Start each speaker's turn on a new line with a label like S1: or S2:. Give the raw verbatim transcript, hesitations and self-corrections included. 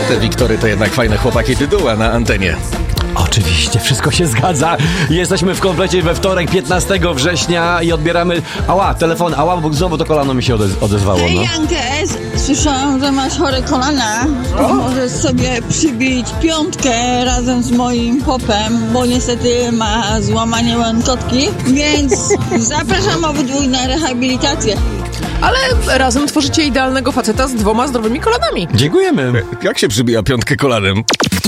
S1: te Wiktory to jednak fajne chłopaki tytuła na antenie.
S2: Oczywiście, wszystko się zgadza. Jesteśmy w komplecie we wtorek, piętnastego września i odbieramy... Ała, telefon, ała, bo znowu to kolano mi się odez- odezwało, no.
S3: Hej, Jankes, słyszałam, że masz chore kolana. Możesz sobie przybić piątkę razem z moim popem, bo niestety ma złamanie łąkotki, więc zapraszam obydwu na rehabilitację.
S4: Ale razem tworzycie idealnego faceta z dwoma zdrowymi kolanami.
S2: Dziękujemy.
S1: Jak się przybija piątkę kolanem?